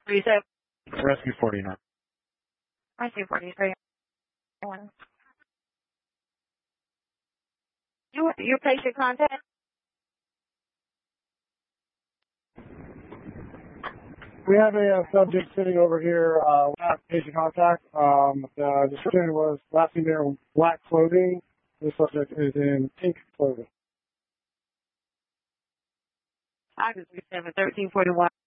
37. Rescue 49. Rescue 43. Your patient contact? We have a subject sitting over here without patient contact. The description was last seen there in black clothing. This subject is in pink clothing. August 7, 1341.